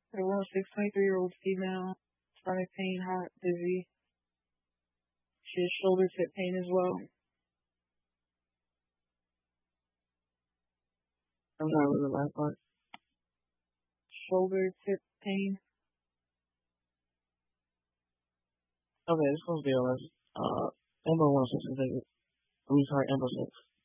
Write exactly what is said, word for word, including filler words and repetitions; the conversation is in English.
Around six, twenty-three-year-old female, stomach pain, hot, dizzy. She has shoulder tip pain as well. I'm sorry, what was the last part? Shoulder tip pain. Okay, this one's be honest. Uh, Amber one six is like, I'm sorry, Amber six.